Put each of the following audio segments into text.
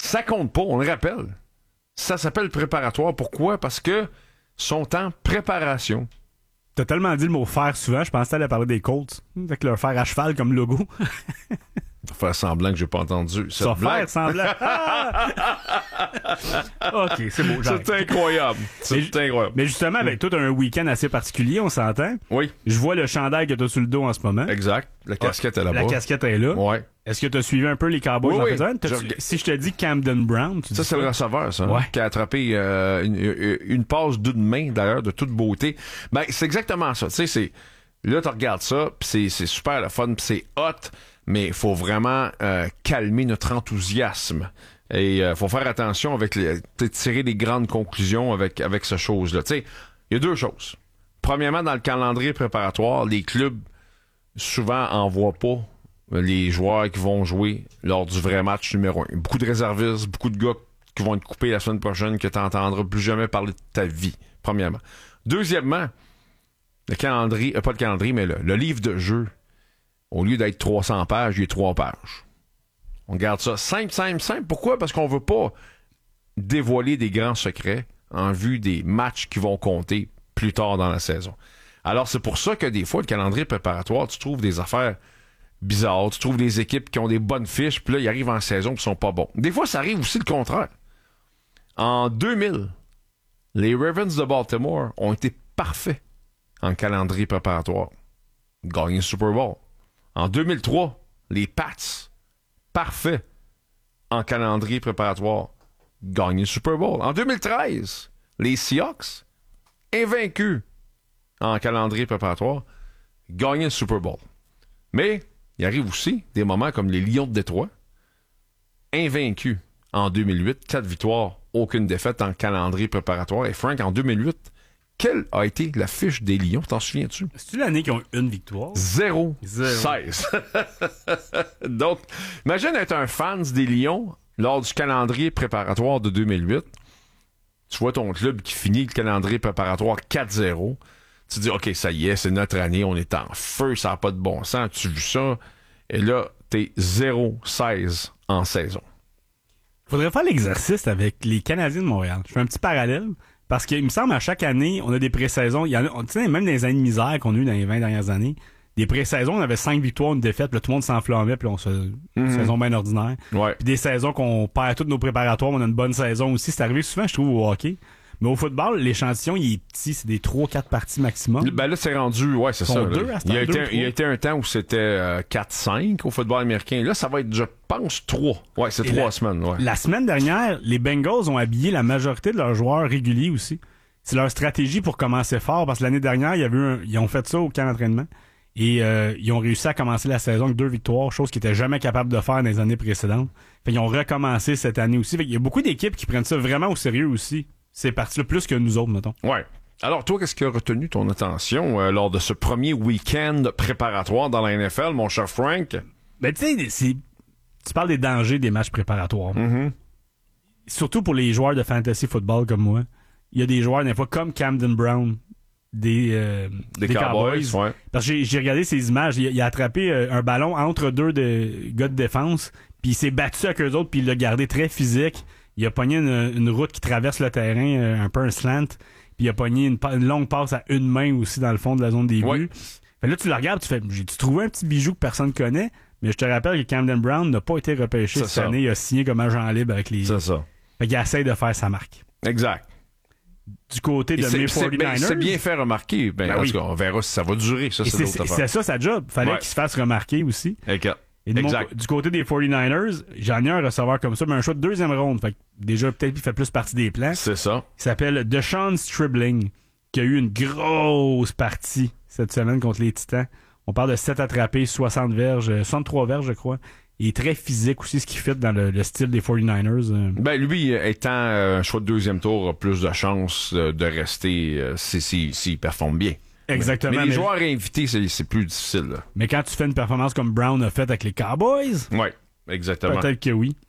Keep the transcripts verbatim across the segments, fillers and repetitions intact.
ça compte pas, on le rappelle. Ça s'appelle préparatoire. Pourquoi? Parce que sont en préparation. T'as tellement dit le mot fer souvent, je pensais que t'allais parler des Colts, avec leur fer à cheval comme logo. Faire semblant que j'ai pas entendu. Ça faire semblant. OK, c'est beau. J'arrête. C'est incroyable. C'est mais, incroyable. Mais justement, avec tout un week-end assez particulier, on s'entend. Oui. Je vois le chandail que t'as sur le dos en ce moment. Exact. La casquette est là-bas. La casquette est là. Ouais. Est-ce que t'as suivi un peu les Cowboys oui, dans oui. la saison? Si je te dis Camden Brown, tu ça, dis c'est le receveur, ça. Ouais. Hein, qui a attrapé euh, une, une passe d'une main, d'ailleurs, de toute beauté. Ben, c'est exactement ça. Tu sais, c'est... Là, tu regardes ça, pis c'est, c'est super le fun, pis c'est hot, mais il faut vraiment euh, calmer notre enthousiasme. Et il euh, faut faire attention avec les, tirer des grandes conclusions avec, avec ce chose-là. Tu sais, il y a deux choses. Premièrement, dans le calendrier préparatoire, les clubs souvent envoient pas les joueurs qui vont jouer lors du vrai match numéro un. Beaucoup de réservistes, beaucoup de gars qui vont être coupés la semaine prochaine que tu n'entendras plus jamais parler de ta vie, premièrement. Deuxièmement, le calendrier, euh, pas le calendrier, mais le, le livre de jeu, au lieu d'être trois cents pages, il est trois pages. On garde ça simple, simple, simple. Pourquoi? Parce qu'on veut pas dévoiler des grands secrets en vue des matchs qui vont compter plus tard dans la saison. Alors, c'est pour ça que des fois, le calendrier préparatoire, tu trouves des affaires bizarres, tu trouves des équipes qui ont des bonnes fiches, puis là, ils arrivent en saison et ils sont pas bons. Des fois, ça arrive aussi le contraire. En deux mille, les Ravens de Baltimore ont été parfaits en calendrier préparatoire. Gagné le Super Bowl. En deux mille trois, les Pats, parfaits en calendrier préparatoire. Gagné le Super Bowl. En deux mille treize, les Seahawks, invaincus en calendrier préparatoire, gagné le Super Bowl. Mais il arrive aussi des moments comme les Lions de Détroit, invaincus en deux mille huit, quatre victoires, aucune défaite en calendrier préparatoire. Et Frank, en deux mille huit, quelle a été la fiche des Lions? T'en souviens-tu? C'est-tu l'année qu'ils ont une victoire? Zéro. seize. Donc, imagine être un fan des Lions lors du calendrier préparatoire de deux mille huit. Tu vois ton club qui finit le calendrier préparatoire quatre zéro. Tu dis, OK, ça y est, c'est notre année, on est en feu, ça n'a pas de bon sens. Tu vu ça? Et là, t'es zéro seize en saison. Faudrait faire l'exercice avec les Canadiens de Montréal. Je fais un petit parallèle. Parce qu'il me semble, à chaque année, on a des pré-saisons. Il y en a, tu sais, même dans les années de misère qu'on a eu dans les vingt dernières années, des pré-saisons, on avait cinq victoires, une défaite, puis là, tout le monde s'enflammait, puis on se, mm-hmm. une saison bien ordinaire. Ouais. Puis des saisons qu'on perd toutes nos préparatoires, on a une bonne saison aussi. C'est arrivé souvent, je trouve, au hockey. Mais au football, l'échantillon, il est petit, c'est des trois quatre parties maximum. Ben là, c'est rendu, ouais, c'est ça. Deux, à il, y a deux, été, il y a été un temps où c'était euh, quatre cinq au football américain. Là, ça va être, je pense, trois. Ouais, c'est trois semaines, ouais. La semaine dernière, les Bengals ont habillé la majorité de leurs joueurs réguliers aussi. C'est leur stratégie pour commencer fort, parce que l'année dernière, il y avait eu un, ils ont fait ça au camp d'entraînement. Et euh, ils ont réussi à commencer la saison avec deux victoires, chose qu'ils n'étaient jamais capables de faire dans les années précédentes. Fait qu'ils ont recommencé cette année aussi. Fait qu'il y a beaucoup d'équipes qui prennent ça vraiment au sérieux aussi. C'est parti là plus que nous autres, mettons. Ouais. Alors, toi, qu'est-ce qui a retenu ton attention euh, lors de ce premier week-end préparatoire dans la N F L, mon cher Frank? Ben, tu sais, c'est... tu parles des dangers des matchs préparatoires. Mm-hmm. Surtout pour les joueurs de fantasy football comme moi. Il y a des joueurs, des fois, comme Camden Brown, des, euh, des, des Cowboys. Cowboys. Ouais. Parce que j'ai, j'ai regardé ces images. Il, il a attrapé euh, un ballon entre deux de, gars de défense, puis il s'est battu avec eux autres, puis il l'a gardé très physique. Il a pogné une, une route qui traverse le terrain, euh, un peu un slant, puis il a pogné une, une longue passe à une main aussi dans le fond de la zone des buts. Ouais. Fait là, tu le regardes, tu fais, j'ai-tu trouvé un petit bijou que personne connaît? Mais je te rappelle que Camden Brown n'a pas été repêché C'est cette ça. année. Il a signé comme agent libre avec les... C'est ça. Fait qu'il essaie de faire sa marque. Exact. Du côté de c'est, mes c'est, forty-niners... ben, c'est bien fait remarquer. Ben, Ben en oui. tout cas, on verra si ça va durer. Ça, Et c'est, c'est, l'autre c'est, affaire. c'est ça sa job. Fallait Ouais. qu'il se fasse remarquer aussi. Exact. Et de mon- Exact. du côté des forty-niners, j'en ai un receveur comme ça, mais un choix de deuxième ronde. Fait que déjà, peut-être, il fait plus partie des plans. C'est ça. Il s'appelle Deshaun Stribling, qui a eu une grosse partie cette semaine contre les Titans. On parle de sept attrapés, soixante verges, euh, soixante-trois verges, je crois. Il est très physique aussi, ce qui fit dans le, le style des forty-niners. euh. Ben, lui, étant euh, un choix de deuxième tour, a plus de chances euh, de rester euh, s'il si, si, s'il performe bien. Exactement. Mais les mais, joueurs invités, c'est, c'est plus difficile. Là. mais quand tu fais une performance comme Brown a fait avec les Cowboys, Ouais, exactement. peut-être que oui.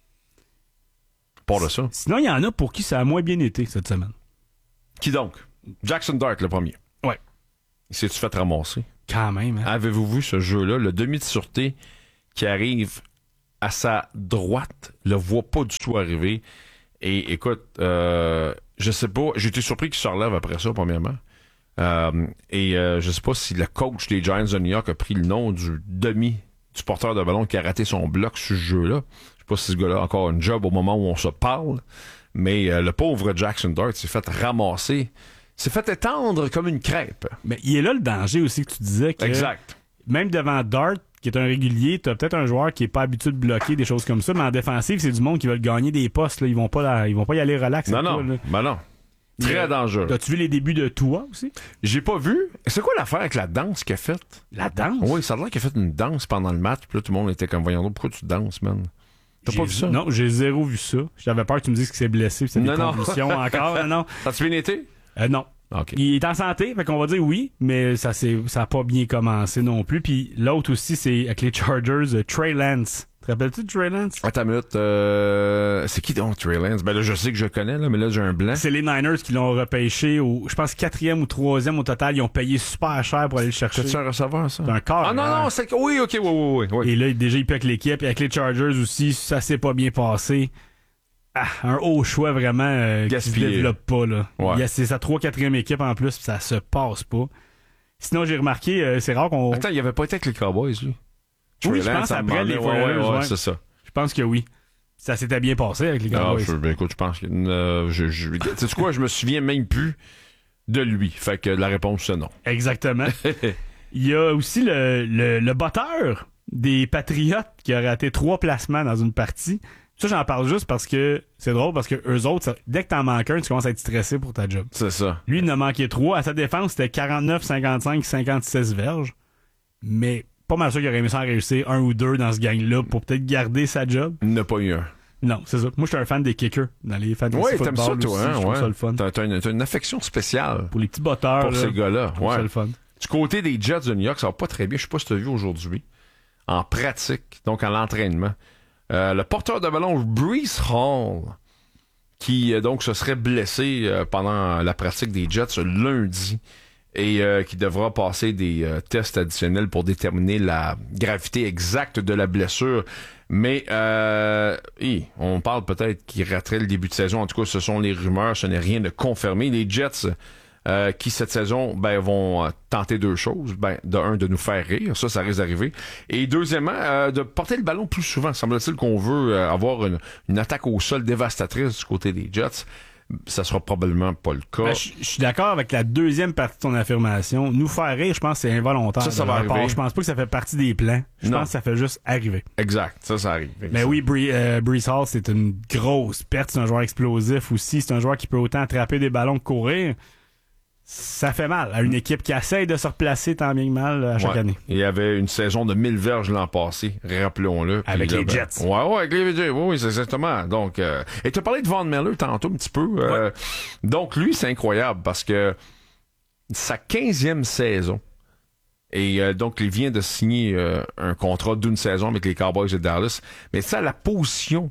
Pas de ça. Sinon, il y en a pour qui ça a moins bien été cette semaine. Qui donc? Jackson Dart, le premier. Ouais. Il s'est-tu fait ramasser? Quand même, hein? Avez-vous vu ce jeu-là? Le demi de sûreté qui arrive à sa droite, le voit pas du tout arriver. Et écoute, euh, je sais pas, j'ai été surpris qu'il se relève après ça, premièrement. Euh, et euh, je sais pas si le coach des Giants de New York a pris le nom du demi du porteur de ballon qui a raté son bloc sur ce jeu-là. Je sais pas si ce gars-là a encore un job au moment où on se parle, mais euh, le pauvre Jackson Dart s'est fait ramasser, s'est fait étendre comme une crêpe. Mais il est là le danger aussi que tu disais que exact. Même devant Dart, qui est un régulier, t'as peut-être un joueur qui est pas habitué de bloquer des choses comme ça, mais en défensive, c'est du monde qui veut gagner des postes. Là. Ils vont pas la, ils vont pas y aller relax. Non, non, toi, là. ben non. Très mais, dangereux. As-tu vu les débuts de toi aussi? J'ai pas vu. C'est quoi l'affaire avec la danse qu'il a faite? La danse? Oui, ça a l'air qu'il a fait une danse pendant le match, puis là, tout le monde était comme, voyons donc, pourquoi tu danses, man? T'as J'ai pas vu ça? Non, j'ai zéro vu ça. J'avais peur que tu me dises qu'il s'est blessé, puis c'est des Non, non. convulsions encore. Non, non. T'as-tu bien été? Euh, non. OK. Il est en santé, fait qu'on va dire oui, mais ça c'est ça a pas bien commencé non plus. Puis l'autre aussi, c'est avec les Chargers, euh, Trey Lance. Te rappelles-tu de Trey Lance? Attends une minute. Euh... C'est qui donc Trey Lance? Ben là, je sais que je connais, là, mais là, j'ai un blanc. C'est les Niners qui l'ont repêché au, je pense, quatrième ou troisième au total. Ils ont payé super cher pour aller le chercher. C'est-tu un receveur, ça? C'est un corps. Ah non, non, c'est... Oui, OK, oui, oui, oui. oui. Et là, déjà, il peut avec l'équipe. Et avec les Chargers aussi, ça s'est pas bien passé. Ah, un haut choix vraiment euh, qui se développe pas. Là. Ouais. Il y a, c'est sa trois quatrième équipe en plus, pis ça se passe pas. Sinon, j'ai remarqué, euh, c'est rare qu'on... Attends, il avait pas été avec les Cowboys, lui? Oui, Trey je Lance, pense ça après me les demandait- ouais, Foreigners, ouais, ouais, ouais. c'est ça. Je pense que oui. Ça s'était bien passé avec les Ah, Cowboys. je, ben, écoute, je pense que... Euh, je, je, sais-tu quoi? Je me souviens même plus de lui. Fait que la réponse, c'est non. Exactement. Il y a aussi le, le, le botteur des Patriotes qui a raté trois placements dans une partie. Ça, j'en parle juste parce que c'est drôle, parce que eux autres, ça, dès que t'en manques un, tu commences à être stressé pour ta job. C'est ça. Lui, il en a manqué trois. À sa défense, c'était quarante-neuf, cinquante-cinq, cinquante-six verges. Mais pas mal sûr qu'il aurait aimé ça en réussir un ou deux dans ce gang-là pour peut-être garder sa job. Il n'a pas eu un. Non, c'est ça. Moi, je suis un fan des kickers dans les fantasy Oui, football t'aimes ça, toi, aussi. hein? Je trouve Ouais. ça le fun. T'as, t'as, une, t'as une affection spéciale Pour les petits botteurs, pour là, ces gars-là. je trouve Ouais. ça le fun. Du côté des Jets de New York, ça va pas très bien. Je sais pas si tu as vu aujourd'hui. En pratique, donc à l'entraînement. Euh, le porteur de ballon Breece Hall, qui euh, donc se serait blessé euh, pendant la pratique des Jets lundi et euh, qui devra passer des euh, tests additionnels pour déterminer la gravité exacte de la blessure. Mais euh, hi, on parle peut-être qu'il raterait le début de saison. En tout cas, ce sont les rumeurs, ce n'est rien de confirmé. Les Jets euh, qui cette saison ben, vont euh, tenter deux choses. Ben, de un, de nous faire rire, ça, ça risque d'arriver. Et deuxièmement, euh, de porter le ballon plus souvent. Semble-t-il qu'on veut euh, avoir une, une attaque au sol dévastatrice du côté des Jets. Ça sera probablement pas le cas. Ben, je je suis d'accord avec la deuxième partie de ton affirmation. Nous faire rire, je pense que c'est involontaire. Ça, ça de va leur part. arriver. Je pense pas que ça fait partie des plans. Je Non. pense que ça fait juste arriver. Exact, ça, ça arrive. Mais oui, Bree, euh, Breece Hall, c'est une grosse perte. C'est un joueur explosif aussi. C'est un joueur qui peut autant attraper des ballons que courir. Ça fait mal à une équipe qui essaye de se replacer tant bien que mal à chaque Ouais. année. Il y avait une saison de mille verges l'an passé, rappelons-le. Puis Avec là, les ben, Jets. Ouais, ouais, avec les Jets. Oui, oui, c'est exactement. Donc, euh, et tu as parlé de Von Miller tantôt un petit peu. Euh, donc, lui, c'est incroyable parce que sa quinzième saison, et euh, donc, il vient de signer euh, un contrat d'une saison avec les Cowboys de Dallas. Mais ça, la position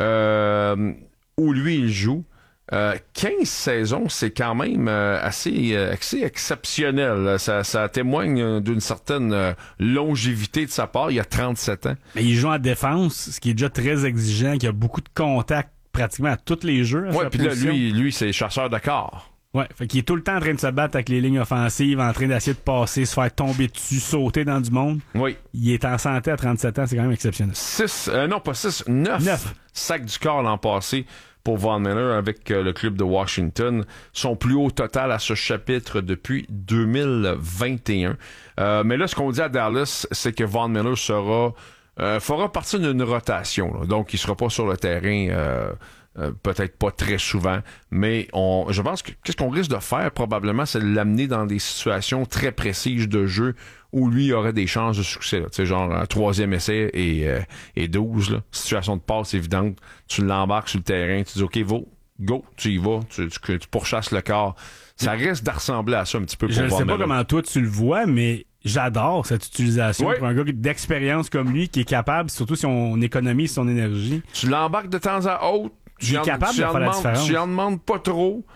euh, où lui, il joue, Euh, quinze saisons, c'est quand même euh, assez, euh, assez exceptionnel. Ça, ça témoigne euh, d'une certaine euh, longévité de sa part. Il a trente-sept ans. Mais il joue en défense, ce qui est déjà très exigeant, qui a beaucoup de contacts pratiquement à tous les jeux. À Ouais, sa puis là, position. lui, lui, c'est chasseur de corps. Ouais, fait qu'il est tout le temps en train de se battre avec les lignes offensives, en train d'essayer de passer, se faire tomber dessus, sauter dans du monde. Oui. Il est en santé à trente-sept ans, c'est quand même exceptionnel. Six, euh, non, pas six, neuf, Neuf. sacs du corps l'an passé pour Von Miller avec euh, le club de Washington. Son plus haut total à ce chapitre depuis deux mille vingt et un. Euh, mais là, ce qu'on dit à Dallas, c'est que Von Miller sera euh, fera partie d'une rotation. Là. Donc, il sera pas sur le terrain euh, euh, peut-être pas très souvent, mais on, je pense que qu'est-ce qu'on risque de faire probablement, c'est de l'amener dans des situations très précises de jeu où lui aurait des chances de succès. Tu sais, genre un troisième essai et, euh, et douze. Là. Situation de passe évidente. Tu l'embarques sur le terrain, tu dis OK, va, go, tu y vas, tu, tu, tu pourchasses le corps. Ça risque de ressembler à ça un petit peu pour Je ne sais Von pas Miller. comment toi tu le vois, mais j'adore cette utilisation Oui. pour un gars d'expérience comme lui qui est capable, surtout si on économise son énergie. Tu l'embarques de temps à autre. Tu Il est en, capable tu de en faire la demandes, différence. tu en demandes pas trop.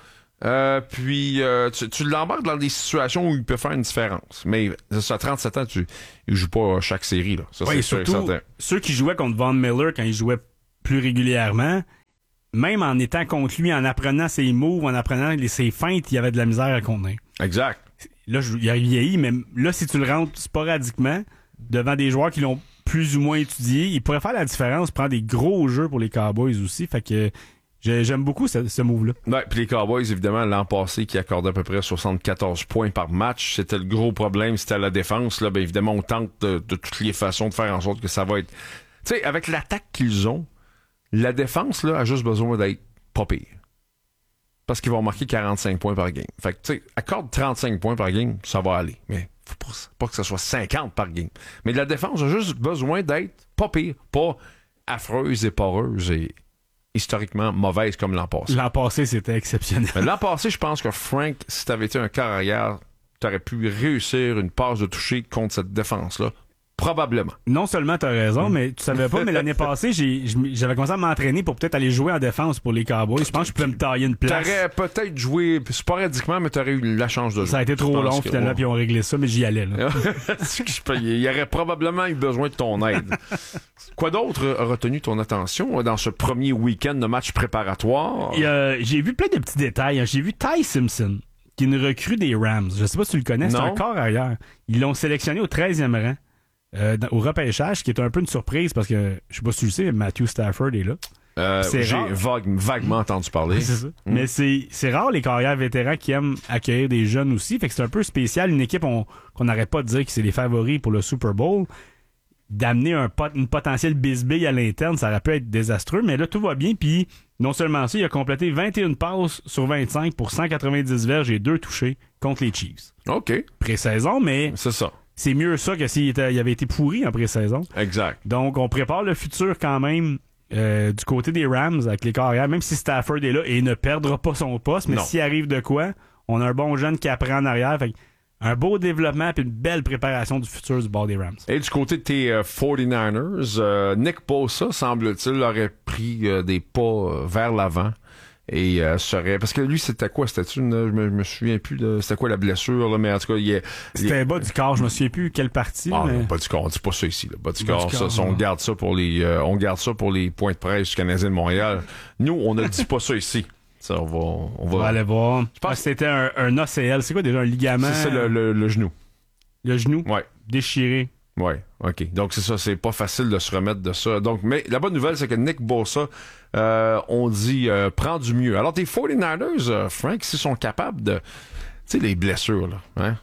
Euh, puis, euh, tu, tu l'embarques dans des situations où il peut faire une différence. Mais c'est ça, à trente-sept ans, tu, il joue pas chaque série. Là. Ça, ouais, c'est surtout, sûr et certain. Ceux qui jouaient contre Von Miller quand il jouait plus régulièrement, même en étant contre lui, en apprenant ses moves, en apprenant les, ses feintes, il y avait de la misère à contenir. Exact. Là, je, il a vieilli, mais là, si tu le rentres sporadiquement devant des joueurs qui l'ont plus ou moins étudié, il pourrait faire la différence, prendre des gros jeux pour les Cowboys aussi. Fait que j'aime beaucoup ce, ce move-là. Ouais, puis les Cowboys, évidemment, l'an passé, qui accordaient à peu près soixante-quatorze points par match, c'était le gros problème, c'était à la défense. Là, ben évidemment, on tente de, de toutes les façons de faire en sorte que ça va être... Tu sais, avec l'attaque qu'ils ont, la défense, là, a juste besoin d'être pas pire. Parce qu'ils vont marquer quarante-cinq points par game. Fait que, tu sais, accorde trente-cinq points par game, ça va aller. Mais faut pas, pas que ça soit cinquante par game. Mais la défense a juste besoin d'être pas pire, pas affreuse et poreuse et historiquement mauvaise comme l'an passé. L'an passé, c'était exceptionnel. Mais l'an passé, je pense que Frank, si t'avais été un quart arrière, t'aurais pu réussir une passe de toucher contre cette défense-là. Probablement. Non seulement tu as raison, Mm. mais tu savais pas, mais l'année passée, j'ai, j'avais commencé à m'entraîner pour peut-être aller jouer en défense pour les Cowboys. Je pense que je pouvais me tailler une place. T'aurais peut-être joué sporadiquement, mais t'aurais eu la chance de jouer. Ça a été trop long, finalement, ouais. puis ils ont réglé ça, mais j'y allais. Là. Il y aurait probablement eu besoin de ton aide. Quoi d'autre a retenu ton attention dans ce premier week-end de match préparatoire? Et, euh, j'ai vu plein de petits détails. J'ai vu Ty Simpson, qui est une recrue des Rams. Je sais pas si tu le connais, c'est Non. un corps arrière. Ils l'ont sélectionné au treizième rang. Euh, dans- au repêchage, qui est un peu une surprise parce que, je sais pas si tu le sais, mais Matthew Stafford est là. Euh, c'est j'ai rare. vague- vaguement entendu parler. C'est ça. Mm. Mais c'est, c'est rare les carrières vétérans qui aiment accueillir des jeunes aussi. Fait que c'est un peu spécial. Une équipe on, qu'on n'arrête pas de dire que c'est les favoris pour le Super Bowl. D'amener un pot, une potentielle bisbille à l'interne, ça aurait pu être désastreux. Mais là, tout va bien. Puis, non seulement ça, il a complété vingt et une passes sur vingt-cinq pour cent quatre-vingt-dix verges et deux touchés contre les Chiefs. OK. Pré-saison, mais C'est ça. c'est mieux ça que s'il était, il avait été pourri en pré-saison. Exact. Donc, on prépare le futur quand même euh, du côté des Rams avec les carrières, même si Stafford est là et ne perdra pas son poste. Mais Non. s'il arrive de quoi, on a un bon jeune qui apprend en arrière. Fait que un beau développement et une belle préparation du futur du bord des Rams. Et du côté de tes euh, forty-niners, euh, Nick Bosa, semble-t-il, aurait pris euh, des pas euh, vers l'avant. Et euh, serait. Parce que lui, c'était quoi? C'était une. Je me, je me souviens plus de. C'était quoi la blessure, là, mais en tout cas, il est. C'était bas du corps, je me souviens plus quelle partie. Ah, mais... non, pas du corps, on dit pas ça ici, là. Bas du Bas corps, du ça, corps, ça, on ouais. garde ça pour les. Euh, on garde ça pour les points de presse du Canadien de Montréal. Nous, on ne dit pas ça ici. Ça, on va. On On va. va aller voir. Je pense pense- que c'était un, un A C L. C'est quoi déjà un ligament? C'est ça, le, le, le genou. Le genou Ouais. déchiré. Ouais, OK. Donc, c'est ça, c'est pas facile de se remettre de ça. Donc, mais la bonne nouvelle, c'est que Nick Bosa, euh, on dit, euh, prend du mieux. Alors, tes forty-niners, euh, Frank, s'ils sont capables de... Tu sais, les blessures, là, hein?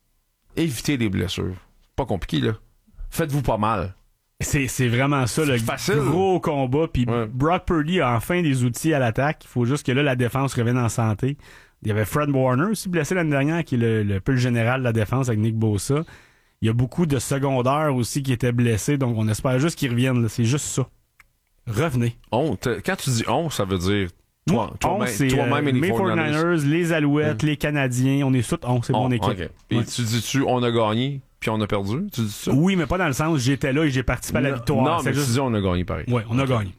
Évitez les blessures. Pas compliqué, là. Faites-vous pas mal. C'est, c'est vraiment ça, le facile. gros combat. Puis Ouais. Brock Purdy a enfin des outils à l'attaque. Il faut juste que là, la défense revienne en santé. Il y avait Fred Warner aussi blessé l'année dernière, qui est le, le peu le général de la défense avec Nick Bosa. Il y a beaucoup de secondaires aussi qui étaient blessés, donc on espère juste qu'ils reviennent. Là. C'est juste ça. Revenez. On, te- quand tu dis on, ça veut dire toi, On, toi-même, c'est toi-même euh, et les mes forty-niners. forty-niners, les Alouettes, les Canadiens. On est tous on, c'est On, mon équipe. OK. Et Ouais. tu dis-tu, on a gagné, puis on a perdu? Tu dis ça? Oui, mais pas dans le sens j'étais là et j'ai participé à la Non, victoire. Non, C'est mais juste... tu dis on a gagné pareil. Ouais, on a gagné.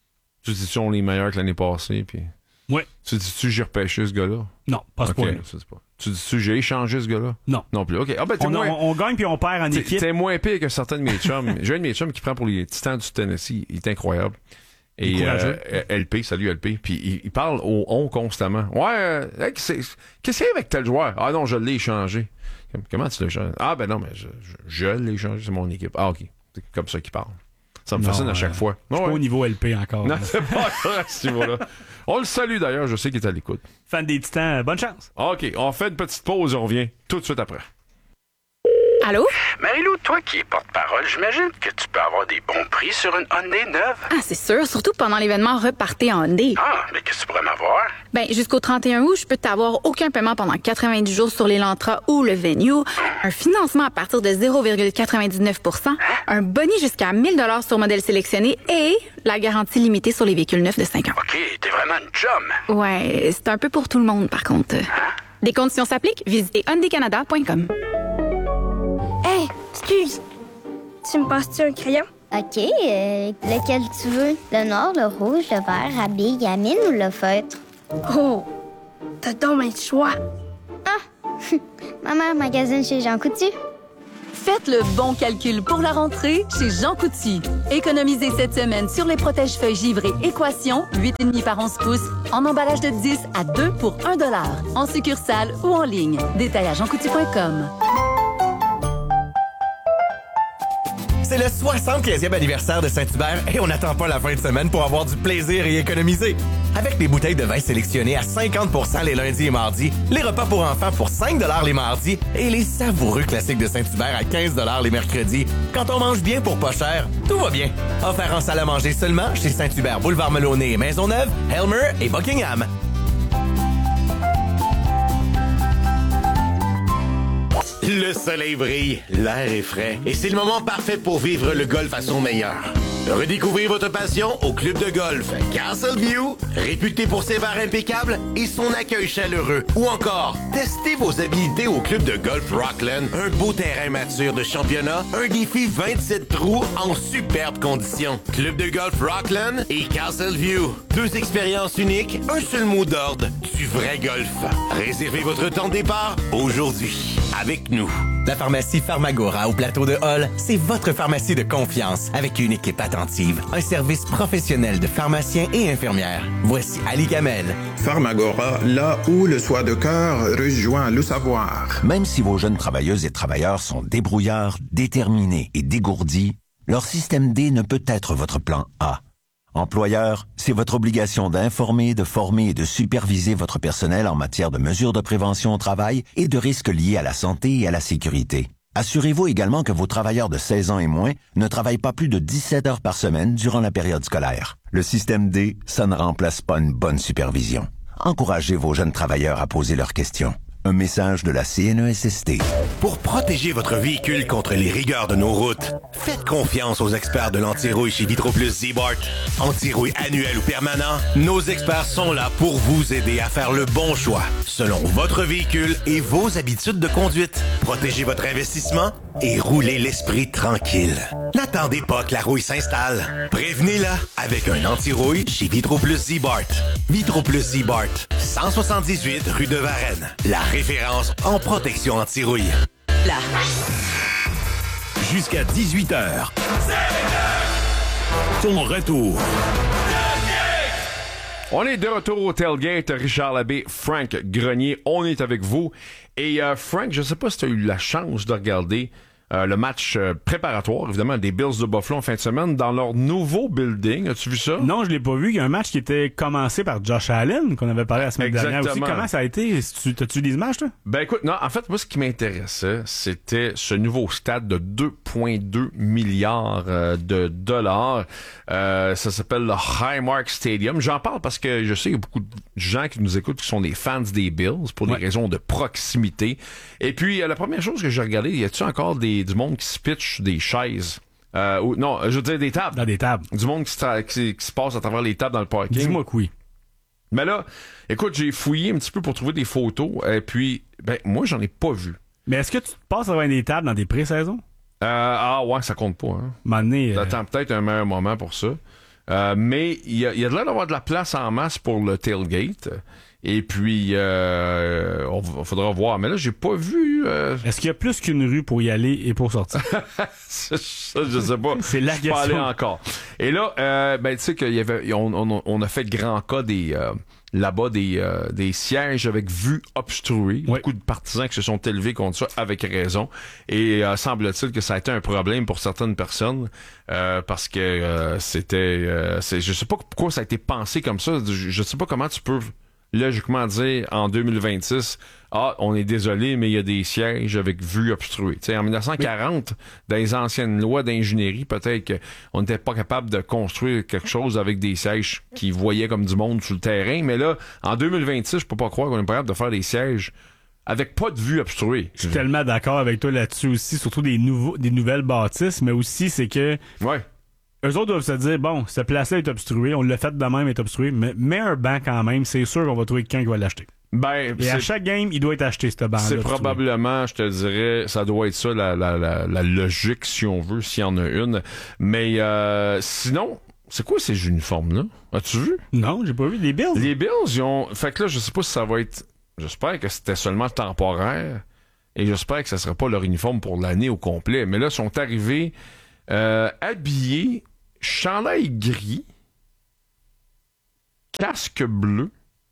Tu dis-tu on est meilleur que l'année passée, puis... Ouais. Tu dis-tu j'ai repêché ce gars-là? Non, pas à ce Ok, point-là. ça, c'est pas. Tu dis-tu j'ai échangé ce gars-là? Non. Non plus. OK. Ah ben t'es On, a- moins... on, on gagne puis on perd en T'es, équipe. t'es moins pire que certains de mes chums. J'ai un de mes chums qui prend pour les Titans du Tennessee. Il est incroyable. Et Il est courageux. euh, L P, salut L P. Puis il, il parle au on constamment. Ouais, euh, hey, c'est- qu'est-ce qu'il y a avec tel joueur? Ah non, je l'ai échangé. Comme- Comment tu l'as échangé? Ah ben non, mais je, je, je l'ai échangé, c'est mon équipe. Ah ok. C'est comme ça qu'il parle. Ça me Non, fascine à chaque euh, fois. Je suis Ouais. pas au niveau L P encore. Non, c'est pas ça, à ce niveau-là. On le salue d'ailleurs, je sais qu'il est à l'écoute. Fan des Titans, bonne chance. OK, on fait une petite pause et on revient tout de suite après. Allô? Marie-Lou, toi qui es porte-parole, j'imagine que tu peux avoir des bons prix sur une Hyundai neuve. Ah, c'est sûr, surtout pendant l'événement Repartez en Hyundai. Ah, mais qu'est-ce que tu pourrais m'avoir? Ben, jusqu'au trente et un août, je peux t'avoir aucun paiement pendant quatre-vingt-dix jours sur l'Elantra ou le Venue, un financement à partir de zéro virgule quatre-vingt-dix-neuf pour cent, un boni jusqu'à mille dollars sur modèle sélectionné et la garantie limitée sur les véhicules neufs de cinq ans. OK, t'es vraiment une chum. Ouais, c'est un peu pour tout le monde, par contre. Des conditions s'appliquent, visitez hyundai canada point com. Hey, excuse. Tu me passes-tu un crayon? OK, euh, lequel tu veux? Le noir, le rouge, le vert, habille, Yamine ou le feutre? Oh, T'as donc bien de choix. Maman magasine chez Jean Coutu. Faites le bon calcul pour la rentrée chez Jean Coutu. Économisez cette semaine sur les protège-feuilles givrés Équation, huit virgule cinq par onze pouces, en emballage de dix à deux pour un dollar, en succursale ou en ligne. Détail à jean coutu point com. C'est le soixante-quinzième anniversaire de Saint-Hubert et on n'attend pas la fin de semaine pour avoir du plaisir et économiser. Avec des bouteilles de vin sélectionnées à cinquante pour cent les lundis et mardis, les repas pour enfants pour cinq dollars les mardis et les savoureux classiques de Saint-Hubert à quinze dollars les mercredis. Quand on mange bien pour pas cher, tout va bien. Offert en salle à manger seulement chez Saint-Hubert, Boulevard Melonnet et Maisonneuve, Helmer et Buckingham. Le soleil brille, l'air est frais et c'est le moment parfait pour vivre le golf à son meilleur. Redécouvrez votre passion au club de golf Castleview, réputé pour ses bars impeccables et son accueil chaleureux. Ou encore, testez vos habilités au club de golf Rockland, un beau terrain mature de championnat, un défi vingt-sept trous en superbes conditions. Club de golf Rockland et Castleview, deux expériences uniques, un seul mot d'ordre, du vrai golf. Réservez votre temps de départ aujourd'hui avec nous. La pharmacie Pharmagora au plateau de Hall, c'est votre pharmacie de confiance avec une équipe attentive, un service professionnel de pharmaciens et infirmières. Voici Ali Gamel. Pharmagora, là où le soin de cœur rejoint le savoir. Même si vos jeunes travailleuses et travailleurs sont débrouillards, déterminés et dégourdis, leur système D ne peut être votre plan A. Employeur, c'est votre obligation d'informer, de former et de superviser votre personnel en matière de mesures de prévention au travail et de risques liés à la santé et à la sécurité. Assurez-vous également que vos travailleurs de seize ans et moins ne travaillent pas plus de dix-sept heures par semaine durant la période scolaire. Le système D, ça ne remplace pas une bonne supervision. Encouragez vos jeunes travailleurs à poser leurs questions. Un message de la C N E S S T. Pour protéger votre véhicule contre les rigueurs de nos routes, faites confiance aux experts de l'anti-rouille chez Vitroplus Z-Bart. Anti-rouille annuel ou permanent, nos experts sont là pour vous aider à faire le bon choix selon votre véhicule et vos habitudes de conduite. Protégez votre investissement et roulez l'esprit tranquille. N'attendez pas que la rouille s'installe. Prévenez-la avec un anti-rouille chez Vitroplus Z-Bart. Vitroplus Z-Bart, cent soixante-dix-huit rue de Varennes. La référence en protection anti-rouille. Là. Jusqu'à dix-huit heures. Ton retour. On est de retour au Tailgate. Richard Labbé, Frank Grenier, on est avec vous. Et euh, Frank, je sais pas si tu as eu la chance de regarder euh, le match euh, préparatoire, évidemment, des Bills de Buffalo en fin de semaine dans leur nouveau building. As-tu vu ça? Non, je l'ai pas vu. Il y a un match qui était commencé par Josh Allen, qu'on avait parlé la semaine Exactement. dernière aussi. Comment ça a été? T'as-tu des images, toi? Ben écoute, non, en fait, moi, ce qui m'intéressait, c'était ce nouveau stade de deux virgule deux milliards euh, de dollars. Euh, ça s'appelle le Highmark Stadium. J'en parle parce que je sais qu'il y a beaucoup de gens qui nous écoutent qui sont des fans des Bills pour des ouais. raisons de proximité. Et puis, euh, la première chose que j'ai regardé, y a-tu encore des, du monde qui se pitch des chaises? Euh, ou, non, je veux dire des tables. Dans des tables. Du monde qui se, tra- qui, qui se passe à travers les tables dans le parking. Dis-moi que oui. Mais là, écoute, j'ai fouillé un petit peu pour trouver des photos. Et puis, ben, moi, j'en ai pas vu. Mais est-ce que tu te passes à travers des tables dans des pré-saisons? Euh, ah ouais, ça compte pas. Hein. Mané, euh... T'attends peut-être un meilleur moment pour ça. Euh, mais il y a, y a de l'air d'avoir de la place en masse pour le tailgate. Et puis, euh, on, faudra voir. Mais là, j'ai pas vu... Euh... Est-ce qu'il y a plus qu'une rue pour y aller et pour sortir? ça, je sais pas. C'est la question. Je peux aller encore. Et là, euh, ben, tu sais qu'il y avait... On, on, on a fait le grand cas des... Euh, là-bas, des, euh, des sièges avec vue obstruée. Oui. Beaucoup de partisans qui se sont élevés contre ça, avec raison. Et euh, semble-t-il que ça a été un problème pour certaines personnes, euh, parce que euh, c'était... Euh, c'est, je sais pas pourquoi ça a été pensé comme ça. Je, je sais pas comment tu peux... logiquement dire en deux mille vingt-six, ah, on est désolé, mais il y a des sièges avec vue obstruée. T'sais, en dix-neuf cent quarante, dans les anciennes lois d'ingénierie, peut-être qu'on n'était pas capable de construire quelque chose avec des sièges qui voyaient comme du monde sur le terrain, mais là, en deux mille vingt-six, je peux pas croire qu'on est pas capable de faire des sièges avec pas de vue obstruée. Je suis tellement d'accord avec toi là-dessus aussi, surtout des nouveaux, des nouvelles bâtisses, mais aussi c'est que... Ouais. Eux autres doivent se dire, bon, ce place-là est obstrué, on l'a fait de même, est obstrué, mais mets un banc quand même, c'est sûr qu'on va trouver quelqu'un qui va l'acheter. Ben, et à chaque game, il doit être acheté, ce banc-là. C'est probablement, je te dirais, ça doit être ça, la, la, la, la logique, si on veut, s'il y en a une. Mais euh, sinon, C'est quoi ces uniformes-là? As-tu vu? Non, j'ai pas vu. Les Bills? Les Bills, ils ont... Fait que là, je sais pas si ça va être... J'espère que c'était seulement temporaire et j'espère que ça sera pas leur uniforme pour l'année au complet. Mais là, ils sont arrivés euh, habillés, chandail gris, casque bleu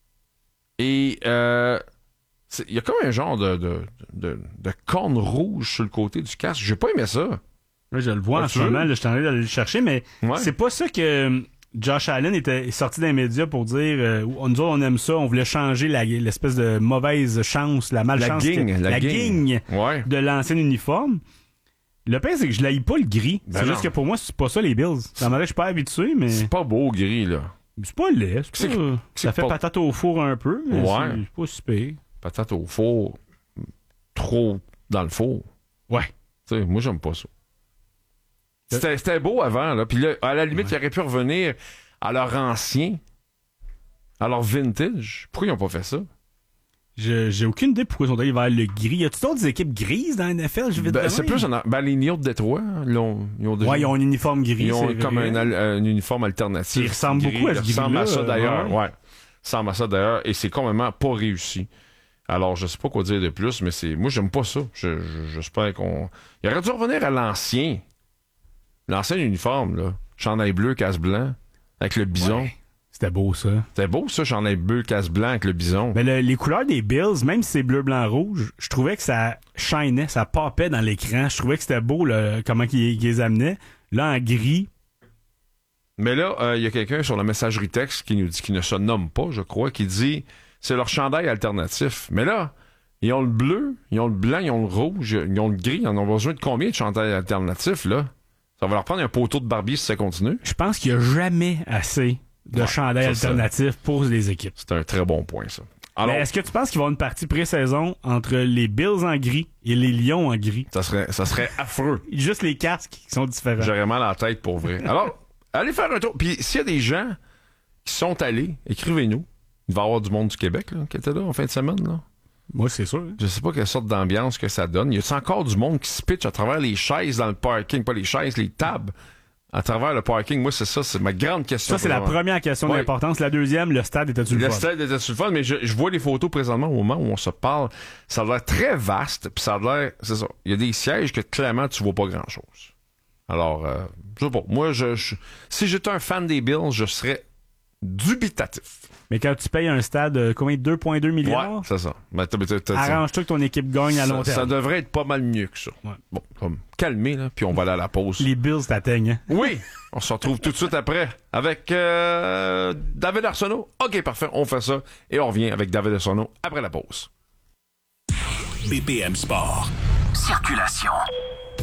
et euh, il y a comme un genre de, de, de, de corne rouge sur le côté du casque. J'ai pas aimé ça. Là, je le vois en ce moment, là, je suis en train d'aller le chercher, mais ouais. c'est pas ça que Josh Allen était sorti dans les médias pour dire euh, nous autres on aime ça, on voulait changer la, l'espèce de mauvaise chance, la malchance, la guigne, que, la la guigne. guigne ouais. de l'ancien uniforme. Le pire, c'est que je l'haïs pas le gris. Ben c'est non. juste que pour moi, c'est pas ça les Bills. Ça m'aurait, je suis pas habitué, mais. C'est pas beau gris, là. C'est pas laid. C'est c'est, pas... c'est ça fait pas... patate au four un peu, mais ouais. c'est pas super. Patate au four, trop dans le four. Ouais. Tu sais, moi, j'aime pas ça. C'était, c'était beau avant, là. Puis là, à la limite, ouais. ils auraient pu revenir à leur ancien, à leur vintage. Pourquoi ils n'ont pas fait ça? Je, j'ai aucune idée pourquoi ils sont allés vers le gris. Y a-tu d'autres équipes grises dans la N F L? Je vais ben, c'est plus en, ben, les Lions de Détroit, ils ont, ils ont déjà, ouais, ils ont un uniforme gris. Ils ont c'est comme un, un uniforme alternatif. Il ressemble gris, beaucoup à ce gris. Il ressemble à ça d'ailleurs. Ouais. ouais. Il ressemble à ça d'ailleurs. Et c'est complètement pas réussi. Alors, je sais pas quoi dire de plus, mais c'est. Moi, j'aime pas ça. Je, je, j'espère qu'on. Il aurait dû revenir à l'ancien. L'ancien uniforme, là. Chandail bleu, casse blanc, avec le bison. Ouais. C'était beau, ça. C'était beau, ça, chandail bleu, casse blanc avec le bison. Mais le, les couleurs des Bills, même si c'est bleu, blanc, rouge, je trouvais que ça shinait, ça popait dans l'écran. Je trouvais que c'était beau, là, comment ils, ils les amenaient. Là, en gris. Mais là, il euh, y a quelqu'un sur la messagerie texte qui nous dit, qui ne se nomme pas, je crois, qui dit c'est leur chandail alternatif. Mais là, ils ont le bleu, ils ont le blanc, ils ont le rouge, ils ont le gris. Ils en ont besoin de combien de chandails alternatifs, là? Ça va leur prendre un poteau de Barbie si ça continue. Je pense qu'il n'y a jamais assez de ouais, chandail alternatif ça. Pour les équipes. C'est un très bon point, ça. Alors, mais est-ce que tu penses qu'il va y avoir une partie pré-saison entre les Bills en gris et les Lions en gris? Ça serait, ça serait affreux. Juste les casques qui sont différents. J'aurais mal à la tête pour vrai. Alors, allez faire un tour. Puis s'il y a des gens qui sont allés, écrivez-nous. Il va y avoir du monde du Québec là, qui était là en fin de semaine. Là. Moi, c'est sûr. Hein. Je sais pas quelle sorte d'ambiance que ça donne. Y a-t-il encore du monde qui se pitch à travers les chaises dans le parking? Pas les chaises, les tables. À travers le parking, moi, c'est ça, c'est ma grande question. Ça, c'est la première question ouais. d'importance. La deuxième, le stade était-tu le fun? Le stade était-tu le fun, mais je, je vois les photos présentement au moment où on se parle. Ça a l'air très vaste, puis ça a l'air, c'est ça. Il y a des sièges que clairement, tu vois pas grand-chose. Alors, euh, je sais pas. Moi, je, je, si j'étais un fan des Bills, je serais dubitatif. Mais quand tu payes un stade, euh, combien? deux virgule deux milliards? Ouais, c'est ça. Mais t'as, t'as, t'as, arrange-toi que ton équipe gagne à long ça, terme. Ça devrait être pas mal mieux que ça. Ouais. Bon, comme calmer, là, puis on va aller à la pause. Les Bills t'atteignent. Hein? Oui! On se retrouve tout de suite après avec euh, David Arsenault. OK, parfait, on fait ça. Et on revient avec David Arsenault après la pause. B P M Sport. Circulation.